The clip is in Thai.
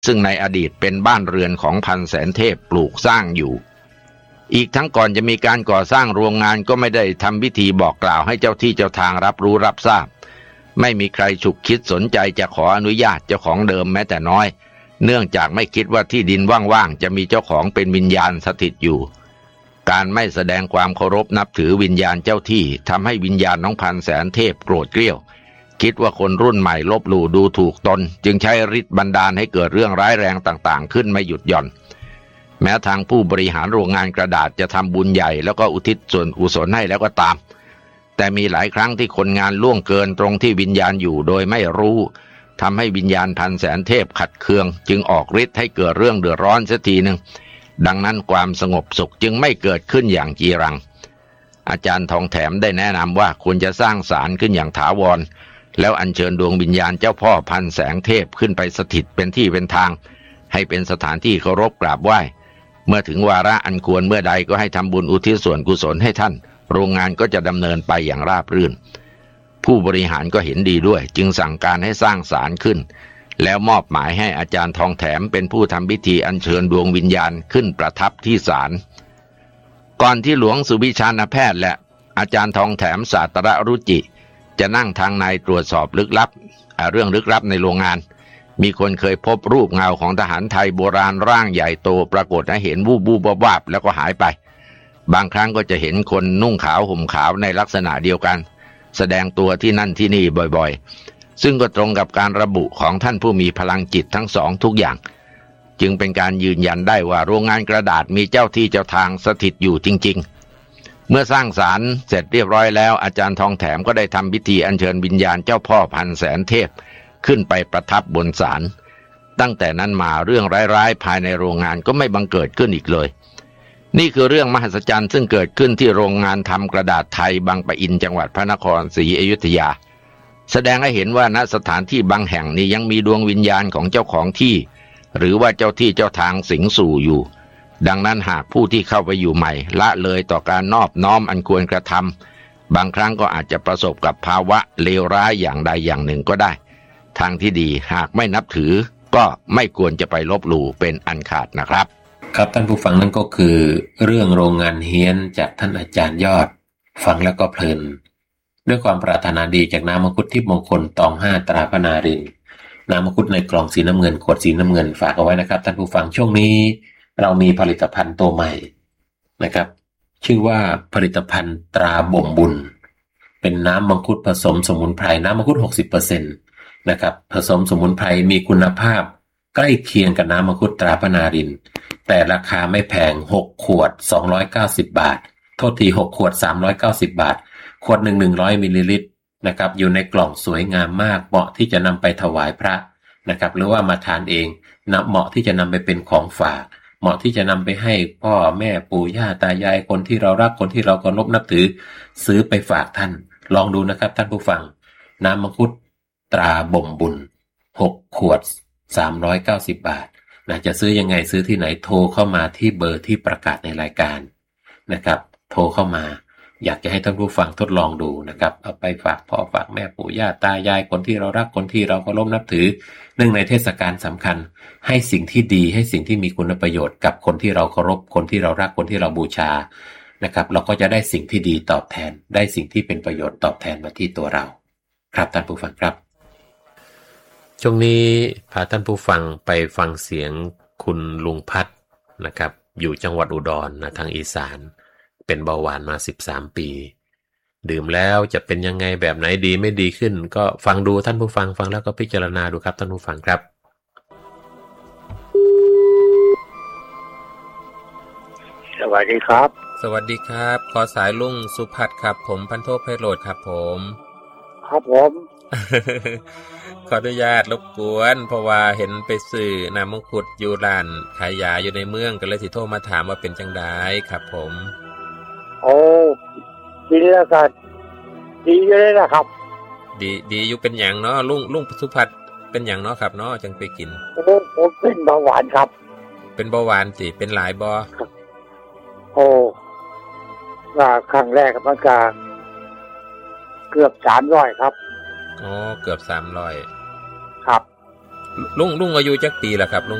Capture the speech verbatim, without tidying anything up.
ซึ่งในอดีตเป็นบ้านเรือนของพันแสนเทพปลูกสร้างอยู่อีกทั้งก่อนจะมีการก่อสร้างโรงงานก็ไม่ได้ทำพิธีบอกกล่าวให้เจ้าที่เจ้าทางรับรู้รับทราบไม่มีใครฉุกคิดสนใจจะขออนุญาตเจ้าของเดิมแม้แต่น้อยเนื่องจากไม่คิดว่าที่ดินว่างๆจะมีเจ้าของเป็นวิญญาณสถิตอยู่การไม่แสดงความเคารพนับถือวิญญาณเจ้าที่ทำให้วิญญาณน้องพันแสนเทพโกรธเกรี้ยวคิดว่าคนรุ่นใหม่ลบหลู่ดูถูกตนจึงใช้ฤทธิ์บันดาลให้เกิดเรื่องร้ายแรงต่างๆขึ้นไม่หยุดหย่อนแม้ทางผู้บริหารโรงงานกระดาษจะทำบุญใหญ่แล้วก็อุทิศส่วนกุศลให้แล้วก็ตามแต่มีหลายครั้งที่คนงานล่วงเกินตรงที่วิญญาณอยู่โดยไม่รู้ทำให้วิญญาณพันแสนเทพขัดเคืองจึงออกฤทธิ์ให้เกิดเรื่องเดือดร้อนเสียทีหนึ่งดังนั้นความสงบสุขจึงไม่เกิดขึ้นอย่างจีรังอาจารย์ทองแถมได้แนะนำว่าควรจะสร้างศาลขึ้นอย่างถาวรแล้วอัญเชิญดวงวิญญาณเจ้าพ่อพันแสงเทพขึ้นไปสถิตเป็นที่เป็นทางให้เป็นสถานที่เคารพกราบไหว้เมื่อถึงวาระอันควรเมื่อใดก็ให้ทำบุญอุทิศส่วนกุศลให้ท่านโรงงานก็จะดำเนินไปอย่างราบรื่นผู้บริหารก็เห็นดีด้วยจึงสั่งการให้สร้างศาลขึ้นแล้วมอบหมายให้อาจารย์ทองแถมเป็นผู้ทำพิธีอัญเชิญดวงวิญญาณขึ้นประทับที่ศาลก่อนที่หลวงสุวิชานแพทย์และอาจารย์ทองแถมศาสตรรุจิจะนั่งทางในตรวจสอบลึกลับเรื่องลึกลับในโรงงานมีคนเคยพบรูปเงาของทหารไทยโบราณร่างใหญ่โตปรากฏให้เห็นวูบวูบวาบแล้วก็หายไปบางครั้งก็จะเห็นคนนุ่งขาวห่มขาวในลักษณะเดียวกันแสดงตัวที่นั่นที่นี่บ่อยๆซึ่งก็ตรงกับการระบุของท่านผู้มีพลังจิตทั้งสองทุกอย่างจึงเป็นการยืนยันได้ว่าโรงงานกระดาษมีเจ้าที่เจ้าทางสถิตอยู่จริงๆเมื่อสร้างศาลเสร็จเรียบร้อยแล้วอาจารย์ทองแถมก็ได้ทำพิธีอัญเชิญวิญญาณเจ้าพ่อพันแสนเทพขึ้นไปประทับบนศาลตั้งแต่นั้นมาเรื่องร้ายๆภายในโรงงานก็ไม่บังเกิดขึ้นอีกเลยนี่คือเรื่องมหัศจรรย์ซึ่งเกิดขึ้นที่โรงงานทำกระดาษไทยบางปะอินจังหวัดพระนครศรีอยุธยาแสดงให้เห็นว่าณสถานที่บางแห่งนี้ยังมีดวงวิญญาณของเจ้าของที่หรือว่าเจ้าที่เจ้าทางสิงสู่อยู่ดังนั้นหากผู้ที่เข้าไปอยู่ใหม่ละเลยต่อการนอบน้อมอันควรกระทำบางครั้งก็อาจจะประสบกับภาวะเลวร้ายอย่างใดอย่างหนึ่งก็ได้ทางที่ดีหากไม่นับถือก็ไม่ควรจะไปลบหลู่เป็นอันขาดนะครับครับท่านผู้ฟังนั่นก็คือเรื่องโรงงานเฮี้ยนจากท่านอาจารย์ยอดฟังแล้วก็เพลินด้วยความปรารถนาดีจากน้ำมังคุดทิพย์มงคลตองห้าตราพนารินน้ำมังคุดในกล่องสีน้ำเงินขวดสีน้ำเงินฝากเอาไว้นะครับท่านผู้ฟังช่วงนี้เรามีผลิตภัณฑ์ตัวใหม่นะครับชื่อว่าผลิตภัณฑ์ตราบ่มบุญเป็นน้ำมังคุดผสมสมุนไพรน้ำมังคุด หกสิบเปอร์เซ็นต์ นะครับผสมสมุนไพรมีคุณภาพใกล้เคียงกับน้ำมังคุดตราพนารินแต่ราคาไม่แพงหกขวดสองร้อยเก้าสิบบาทโทษทีหกขวดสามร้อยเก้าสิบบาทขวดหนึ่ง หนึ่งร้อยมิลลิลิตรนะครับอยู่ในกล่องสวยงามมากเหมาะที่จะนำไปถวายพระนะครับหรือว่ามาทานเองนะเหมาะที่จะนำไปเป็นของฝากเหมาะที่จะนำไปให้พ่อแม่ปู่ย่าตายายคนที่เรารักคนที่เราเคารพนับถือซื้อไปฝากท่านลองดูนะครับท่านผู้ฟังน้ำมังคุดตราบ่มบุญหกขวดสามร้อยเก้าสิบบาทนะจะซื้อยังไงซื้อที่ไหนโทรเข้ามาที่เบอร์ที่ประกาศในรายการนะครับโทรเข้ามาอยากจะให้ท่านผู้ฟังทดลองดูนะครับเอาไปฝากพ่อฝากแม่ปู่ย่าตายายคนที่เรารักคนที่เราเคารพนับถือเนื่องในเทศกาลสำคัญให้สิ่งที่ดีให้สิ่งที่มีคุณประโยชน์กับคนที่เราเคารพคนที่เรารักคนที่เราบูชานะครับเราก็จะได้สิ่งที่ดีตอบแทนได้สิ่งที่เป็นประโยชน์ตอบแทนมาที่ตัวเราครับท่านผู้ฟังครับช่วงนี้พาท่านผู้ฟังไปฟังเสียงคุณลุงพัดนะครับอยู่จังหวัดอุดรนะทางอีสานเป็นเบาหวานมาสิบสามปีดื่มแล้วจะเป็นยังไงแบบไหนดีไม่ดีขึ้นก็ฟังดูท่านผู้ฟังฟังแล้วก็พิจารณาดูครับท่านผู้ฟังครับสวัสดีครับสวัสดีครับขอสายลุงสุพัฒน์ครับผมพันโทไพโรจน์ครับผมครับผมขออนุญาตรบกวนเพราะว่าเห็นไปซื้อน้ำมังคุดอยู่ร้านขายยาอยู่ในเมืองก็เลยสิโทรมาถามว่าเป็นจังได๋ครับผมโอ้ดีแล้วครับดีเลยนะครับดีดีอยู่เป็นหยังเนาะลุงลุงสุพัฒน์เป็นหยังเนาะครับเนาะจังไปกินโอ้ผมเป็นเบาหวานครับเป็นเบาหวานสิเป็นหลายบ่โอ้ว่าครั้งแรกมันก็เกือบสามร้อยครับอ๋อเกือบสามร้อยครับลุงลุงอายุจักปีละครับลุง